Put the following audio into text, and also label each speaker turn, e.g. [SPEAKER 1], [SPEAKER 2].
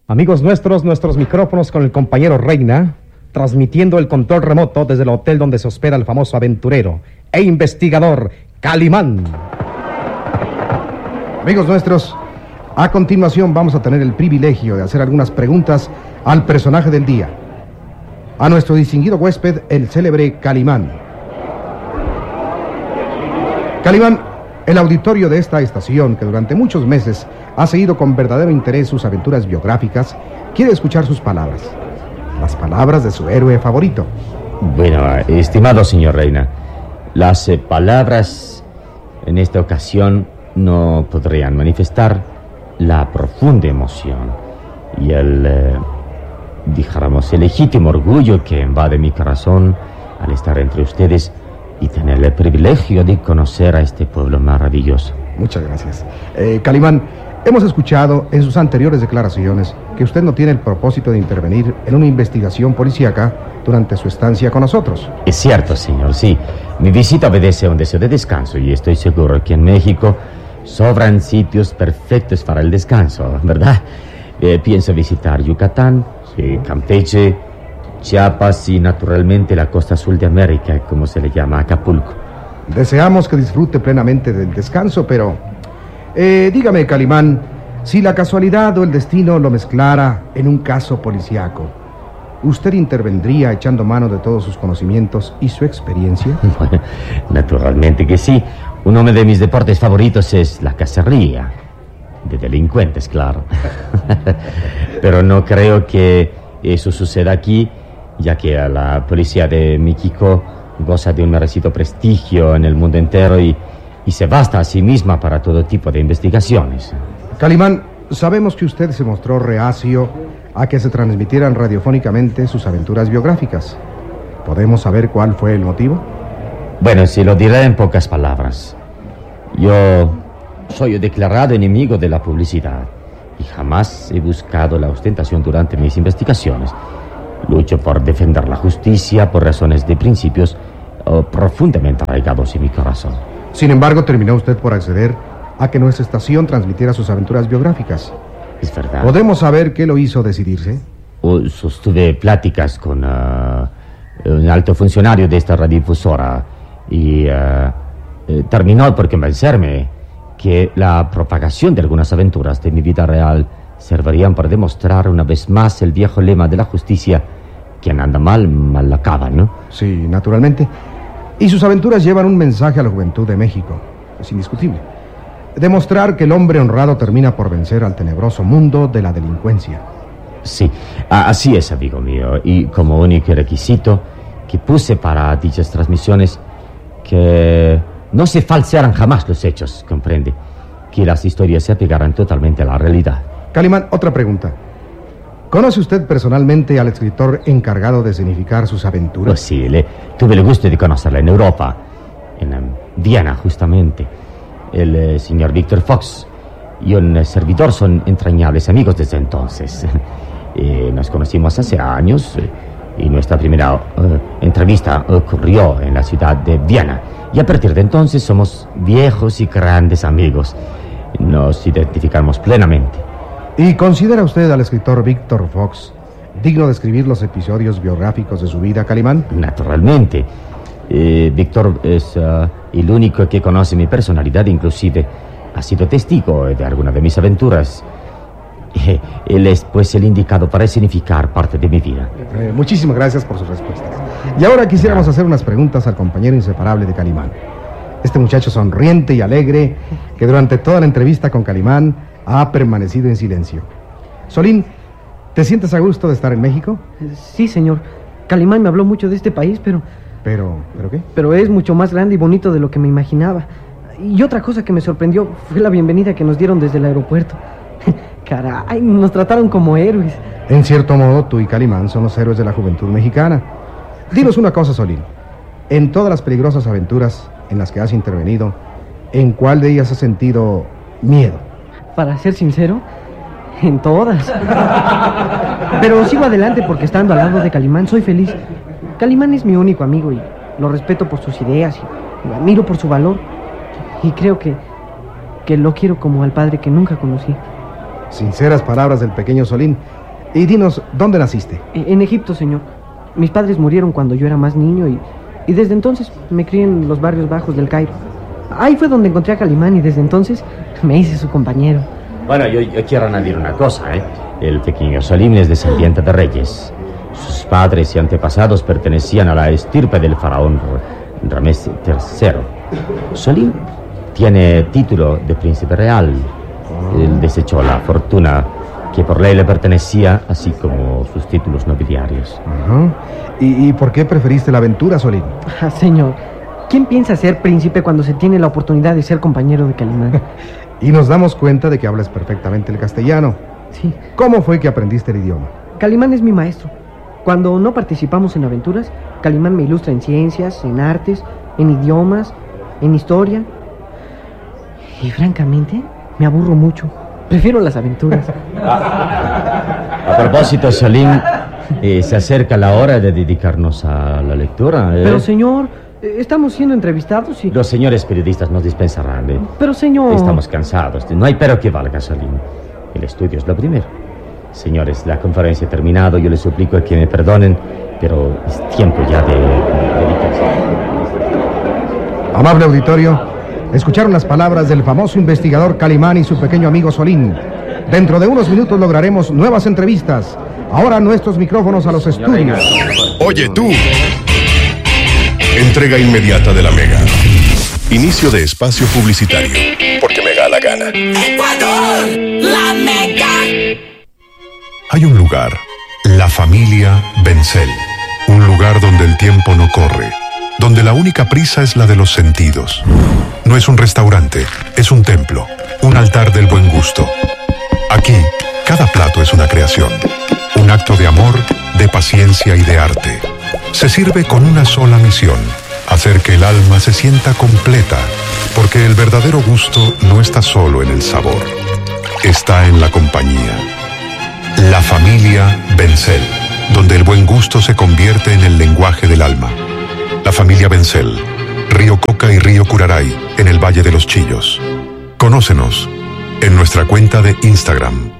[SPEAKER 1] Amigos nuestros micrófonos con el compañero Reina, transmitiendo el control remoto desde el hotel donde se hospeda el famoso aventurero e investigador Calimán.
[SPEAKER 2] Amigos nuestros, a continuación vamos a tener el privilegio de hacer algunas preguntas al personaje del día, a nuestro distinguido huésped, el célebre Calimán. Calimán, el auditorio de esta estación, que durante muchos meses ha seguido con verdadero interés sus aventuras biográficas, quiere escuchar sus palabras, las palabras de su héroe favorito.
[SPEAKER 3] Bueno, estimado señor Reina, las palabras en esta ocasión no podrían manifestar la profunda emoción y dijéramos, el legítimo orgullo que invade mi corazón al estar entre ustedes y tener el privilegio de conocer a este pueblo maravilloso.
[SPEAKER 2] Muchas gracias. Calimán, hemos escuchado en sus anteriores declaraciones que usted no tiene el propósito de intervenir en una investigación policíaca durante su estancia con nosotros.
[SPEAKER 3] Es cierto, señor, sí. Mi visita obedece a un deseo de descanso y estoy seguro que en México sobran sitios perfectos para el descanso, ¿verdad? Pienso visitar Yucatán, Campeche, Chiapas y naturalmente la costa azul de América, como se le llama, Acapulco.
[SPEAKER 2] Deseamos que disfrute plenamente del descanso, pero dígame, Calimán, si la casualidad o el destino lo mezclara en un caso policíaco, ¿usted intervendría echando mano de todos sus conocimientos y su experiencia?
[SPEAKER 3] Bueno, naturalmente que sí. Uno de mis deportes favoritos es la cacería. De delincuentes, claro. Pero no creo que eso suceda aquí, ya que la policía de México goza de un merecido prestigio en el mundo entero y se basta a sí misma para todo tipo de investigaciones.
[SPEAKER 2] Calimán, sabemos que usted se mostró reacio a que se transmitieran radiofónicamente sus aventuras biográficas. ¿Podemos saber cuál fue el motivo?
[SPEAKER 3] Bueno, si lo diré en pocas palabras. Yo soy declarado enemigo de la publicidad y jamás he buscado la ostentación durante mis investigaciones. Lucho por defender la justicia por razones de principios profundamente arraigados en mi corazón.
[SPEAKER 2] Sin embargo, terminó usted por acceder a que nuestra estación transmitiera sus aventuras biográficas.
[SPEAKER 3] Es verdad.
[SPEAKER 2] ¿Podemos saber qué lo hizo decidirse?
[SPEAKER 3] Sostuve pláticas con un alto funcionario de esta radiodifusora y terminó por convencerme que la propagación de algunas aventuras de mi vida real servirían para demostrar una vez más el viejo lema de la justicia: quien anda mal, mal acaba, ¿no?
[SPEAKER 2] Sí, naturalmente. Y sus aventuras llevan un mensaje a la juventud de México. Es indiscutible. Demostrar que el hombre honrado termina por vencer al tenebroso mundo de la delincuencia.
[SPEAKER 3] Sí, así es, amigo mío. Y como único requisito que puse para dichas transmisiones, que no se falsearan jamás los hechos, comprende, que las historias se apegaran totalmente a la realidad.
[SPEAKER 2] Calimán, otra pregunta. ¿Conoce usted personalmente al escritor encargado de escenificar sus aventuras?
[SPEAKER 3] Pues sí, tuve el gusto de conocerla en Europa, en Viena justamente. El señor Victor Fox y un servidor son entrañables amigos desde entonces. Nos conocimos hace años y nuestra primera entrevista ocurrió en la ciudad de Viena. Y a partir de entonces somos viejos y grandes amigos. Nos identificamos plenamente.
[SPEAKER 2] ¿Y considera usted al escritor Victor Fox digno de escribir los episodios biográficos de su vida, Calimán?
[SPEAKER 3] Naturalmente. Víctor es el único que conoce mi personalidad, inclusive ha sido testigo de alguna de mis aventuras. Él es pues el indicado para escenificar parte de mi vida.
[SPEAKER 2] Muchísimas gracias por sus respuestas. Y ahora quisiéramos hacer unas preguntas al compañero inseparable de Calimán. Este muchacho sonriente y alegre que durante toda la entrevista con Calimán ha permanecido en silencio. Solín, ¿te sientes a gusto de estar en México?
[SPEAKER 4] Sí, señor. Calimán me habló mucho de este país, ¿Pero
[SPEAKER 2] qué?
[SPEAKER 4] Pero es mucho más grande y bonito de lo que me imaginaba. Y otra cosa que me sorprendió fue la bienvenida que nos dieron desde el aeropuerto. Caray, nos trataron como héroes.
[SPEAKER 2] En cierto modo, tú y Calimán son los héroes de la juventud mexicana. Dinos una cosa, Solín. En todas las peligrosas aventuras en las que has intervenido, ¿en cuál de ellas has sentido miedo?
[SPEAKER 4] Para ser sincero, en todas. Pero sigo adelante porque estando al lado de Calimán soy feliz. Calimán es mi único amigo y lo respeto por sus ideas y lo admiro por su valor. Y creo que lo quiero como al padre que nunca conocí.
[SPEAKER 2] Sinceras palabras del pequeño Solín. Y dinos, ¿dónde naciste?
[SPEAKER 4] En Egipto, señor. Mis padres murieron cuando yo era más niño y desde entonces me crié en los barrios bajos del Cairo. Ahí fue donde encontré a Calimán y desde entonces me hice su compañero.
[SPEAKER 3] Bueno, yo quiero añadir una cosa, ¿eh? El pequeño Solín es descendiente de reyes. Sus padres y antepasados pertenecían a la estirpe del faraón Ramsés III. Solín tiene título de príncipe real. Él desechó la fortuna que por ley le pertenecía, así como sus títulos nobiliarios.
[SPEAKER 2] Ajá. ¿Y por qué preferiste la aventura, Solín?
[SPEAKER 4] Señor, ¿quién piensa ser príncipe cuando se tiene la oportunidad de ser compañero de Calimán?
[SPEAKER 2] Y nos damos cuenta de que hablas perfectamente el castellano.
[SPEAKER 4] Sí.
[SPEAKER 2] ¿Cómo fue que aprendiste el idioma?
[SPEAKER 4] Calimán es mi maestro. Cuando no participamos en aventuras, Calimán me ilustra en ciencias, en artes, en idiomas, en historia. Y francamente, me aburro mucho. Prefiero las aventuras.
[SPEAKER 3] A propósito, Solín, se acerca la hora de dedicarnos a la lectura, ¿eh?
[SPEAKER 4] Pero, señor, estamos siendo entrevistados y...
[SPEAKER 3] Los señores periodistas nos dispensarán, ¿eh?
[SPEAKER 4] Pero, señor...
[SPEAKER 3] Estamos cansados. No hay pero que valga, Solín. El estudio es lo primero. Señores, la conferencia ha terminado. Yo les suplico que me perdonen, pero es tiempo ya de dedicarse.
[SPEAKER 2] Amable auditorio, escucharon las palabras del famoso investigador Calimán y su pequeño amigo Solín. Dentro de unos minutos lograremos nuevas entrevistas. Ahora nuestros micrófonos a los estudios.
[SPEAKER 5] Oye tú. Entrega inmediata de la Mega. Inicio de espacio publicitario. Porque me da la gana.
[SPEAKER 6] Ecuador, la Mega.
[SPEAKER 5] Hay un lugar, la familia Bencel. Un lugar donde el tiempo no corre. Donde la única prisa es la de los sentidos. No es un restaurante, es un templo. Un altar del buen gusto. Aquí, cada plato es una creación. Un acto de amor, de paciencia y de arte. Se sirve con una sola misión: hacer que el alma se sienta completa, porque el verdadero gusto no está solo en el sabor, está en la compañía. La familia Bencel, donde el buen gusto se convierte en el lenguaje del alma. La familia Bencel, Río Coca y Río Curaray, en el Valle de los Chillos. Conócenos en nuestra cuenta de Instagram.